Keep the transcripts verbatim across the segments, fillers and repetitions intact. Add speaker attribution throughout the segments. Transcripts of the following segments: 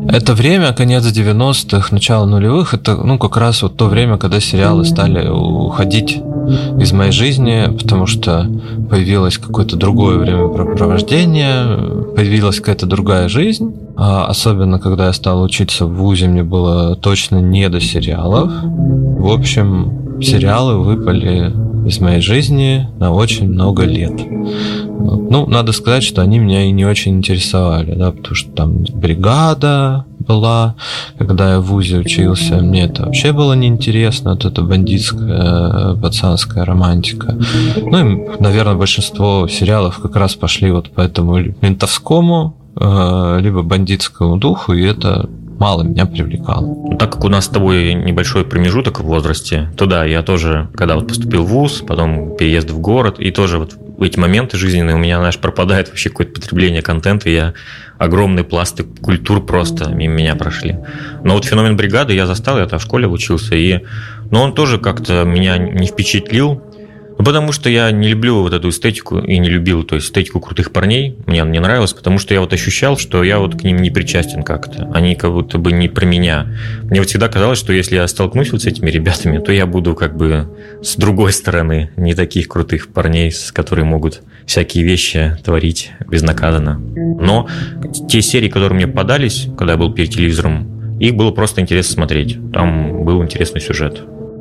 Speaker 1: Это время, конец девяностых, начало нулевых, это, ну, как раз вот то время, когда сериалы стали уходить из моей жизни, потому что появилось какое-то другое времяпрепровождение, появилась какая-то другая жизнь. А особенно, когда я стал учиться в вузе, мне было точно не до сериалов. В общем, сериалы выпали из моей жизни на очень много лет. Ну, надо сказать, что они меня и не очень интересовали, да, потому что там «Бригада» была, когда я в вузе учился, мне это вообще было неинтересно, вот эта бандитская, пацанская романтика. Ну и, наверное, большинство сериалов как раз пошли вот по этому ментовскому, либо бандитскому духу, и это мало меня привлекало.
Speaker 2: Так как у нас с тобой небольшой промежуток в возрасте, то да, я тоже, когда вот поступил в вуз, потом переезд в город, и тоже вот в эти моменты жизненные у меня, знаешь, пропадает вообще какое-то потребление контента, и я огромный пласт культур просто мимо меня прошли. Но вот феномен «Бригады» я застал, я там в школе учился, и, но он тоже как-то меня не впечатлил. Ну, потому что я не люблю вот эту эстетику и не любил, то есть эстетику крутых парней, мне она не нравилась, потому что я вот ощущал, что я вот к ним не причастен как-то, они как будто бы не про меня. Мне вот всегда казалось, что если я столкнусь вот с этими ребятами, то я буду как бы с другой стороны, не таких крутых парней, с которые могут всякие вещи творить безнаказанно. Но те серии, которые мне попадались, когда я был перед телевизором, их было просто интересно смотреть, там был интересный сюжет.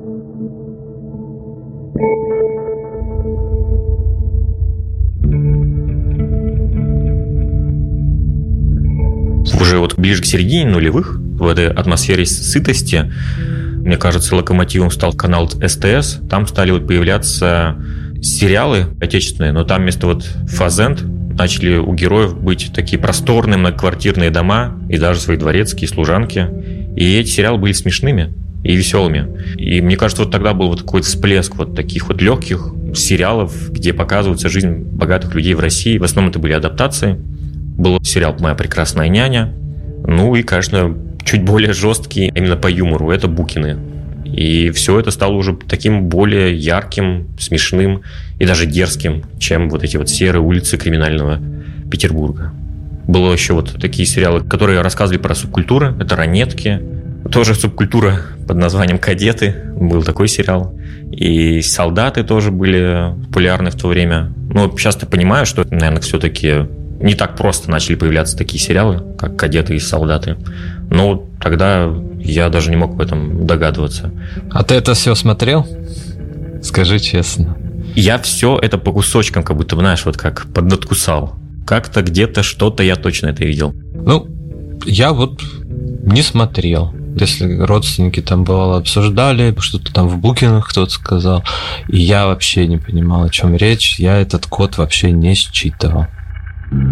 Speaker 2: Уже вот ближе к середине нулевых, в этой атмосфере сытости, мне кажется, локомотивом стал канал СТС. Там стали вот появляться сериалы отечественные, но там вместо вот фазенд начали у героев быть такие просторные многоквартирные дома и даже свои дворецкие, служанки. И эти сериалы были смешными и веселыми. И мне кажется, вот тогда был вот какой-то всплеск вот таких вот легких сериалов, где показывается жизнь богатых людей в России. В основном это были адаптации. Был сериал «Моя прекрасная няня». Ну и, конечно, чуть более жесткий именно по юмору. Это «Букины». И все это стало уже таким более ярким, смешным и даже дерзким, чем вот эти вот серые улицы криминального Петербурга. Было еще вот такие сериалы, которые рассказывали про субкультуры. Это «Ранетки». Тоже субкультура под названием «Кадеты». Был такой сериал. И «Солдаты» тоже были популярны в то время. Но сейчас я понимаю, что, наверное, все-таки не так просто начали появляться такие сериалы, как «Кадеты» и «Солдаты». Но тогда я даже не мог об этом догадываться.
Speaker 1: А ты это все смотрел? Скажи честно.
Speaker 2: Я все это по кусочкам, как будто, знаешь, вот как поднадкусал. Как-то где-то что-то я точно это видел.
Speaker 1: Ну, я вот не смотрел. Если родственники там бывало обсуждали, что-то там в Букинах кто-то сказал, и я вообще не понимал, о чем речь. Я этот код вообще не считывал.